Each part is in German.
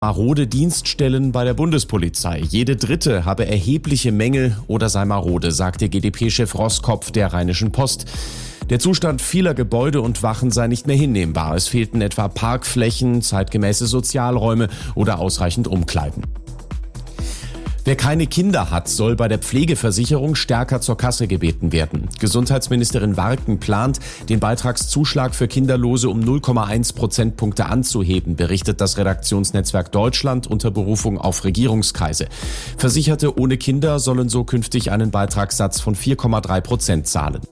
Marode Dienststellen bei der Bundespolizei. Jede dritte habe erhebliche Mängel oder sei marode, sagte GdP-Chef Roskopf der Rheinischen Post. Der Zustand vieler Gebäude und Wachen sei nicht mehr hinnehmbar. Es fehlten etwa Parkflächen, zeitgemäße Sozialräume oder ausreichend Umkleiden. Wer keine Kinder hat, soll bei der Pflegeversicherung stärker zur Kasse gebeten werden. Gesundheitsministerin Warken plant, den Beitragszuschlag für Kinderlose um 0,1 Prozentpunkte anzuheben, berichtet das Redaktionsnetzwerk Deutschland unter Berufung auf Regierungskreise. Versicherte ohne Kinder sollen so künftig einen Beitragssatz von 4,3% zahlen.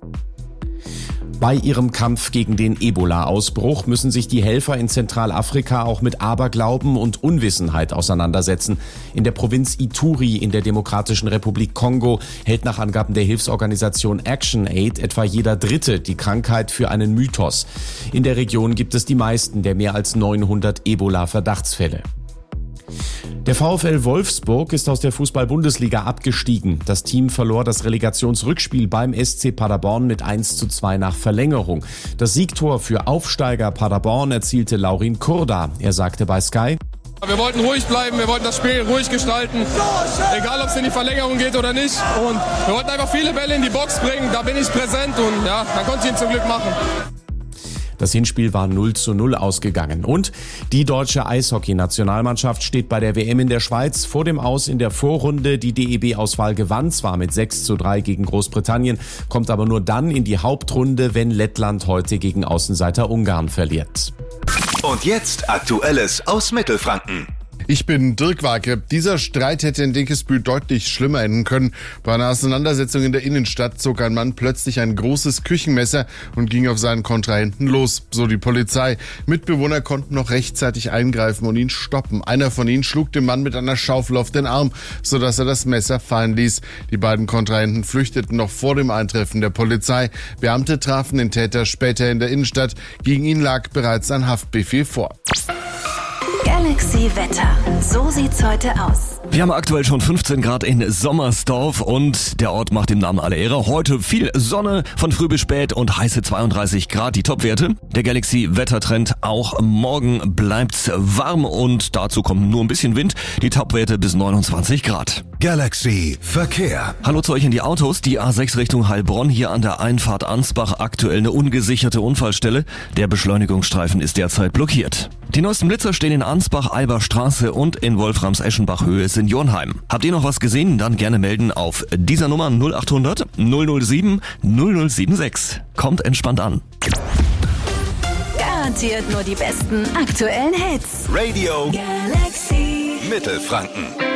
Bei ihrem Kampf gegen den Ebola-Ausbruch müssen sich die Helfer in Zentralafrika auch mit Aberglauben und Unwissenheit auseinandersetzen. In der Provinz Ituri in der Demokratischen Republik Kongo hält nach Angaben der Hilfsorganisation ActionAid etwa jeder Dritte die Krankheit für einen Mythos. In der Region gibt es die meisten der mehr als 900 Ebola-Verdachtsfälle. Der VfL Wolfsburg ist aus der Fußball-Bundesliga abgestiegen. Das Team verlor das Relegationsrückspiel beim SC Paderborn mit 1:2 nach Verlängerung. Das Siegtor für Aufsteiger Paderborn erzielte Laurin Kurda. Er sagte bei Sky: Wir wollten ruhig bleiben, wir wollten das Spiel ruhig gestalten, egal ob es in die Verlängerung geht oder nicht. Und wir wollten einfach viele Bälle in die Box bringen, da bin ich präsent und ja, dann konnte ich ihn zum Glück machen. Das Hinspiel war 0:0 ausgegangen. Und die deutsche Eishockey-Nationalmannschaft steht bei der WM in der Schweiz vor dem Aus in der Vorrunde. Die DEB-Auswahl gewann zwar mit 6:3 gegen Großbritannien, kommt aber nur dann in die Hauptrunde, wenn Lettland heute gegen Außenseiter Ungarn verliert. Und jetzt Aktuelles aus Mittelfranken. Ich bin Dirk Warke. Dieser Streit hätte in Dinkelsbühl deutlich schlimmer enden können. Bei einer Auseinandersetzung in der Innenstadt zog ein Mann plötzlich ein großes Küchenmesser und ging auf seinen Kontrahenten los, so die Polizei. Mitbewohner konnten noch rechtzeitig eingreifen und ihn stoppen. Einer von ihnen schlug dem Mann mit einer Schaufel auf den Arm, sodass er das Messer fallen ließ. Die beiden Kontrahenten flüchteten noch vor dem Eintreffen der Polizei. Beamte trafen den Täter später in der Innenstadt. Gegen ihn lag bereits ein Haftbefehl vor. Galaxy Wetter. So sieht's heute aus. Wir haben aktuell schon 15 Grad in Sommersdorf und der Ort macht dem Namen alle Ehre. Heute viel Sonne von früh bis spät und heiße 32 Grad die Topwerte. Der Galaxy-Wettertrend auch morgen bleibt's warm und dazu kommt nur ein bisschen Wind. Die Topwerte bis 29 Grad. Galaxy Verkehr. Hallo zu euch in die Autos. Die A6 Richtung Heilbronn, hier an der Einfahrt Ansbach aktuell eine ungesicherte Unfallstelle. Der Beschleunigungsstreifen ist derzeit blockiert. Die neuesten Blitzer stehen in Ansbach, Alberstraße und in Wolframs-Eschenbach-Höhe Seniorenheim. Habt ihr noch was gesehen? Dann gerne melden auf dieser Nummer 0800 007 0076. Kommt entspannt an. Garantiert nur die besten aktuellen Hits. Radio Galaxy Mittelfranken.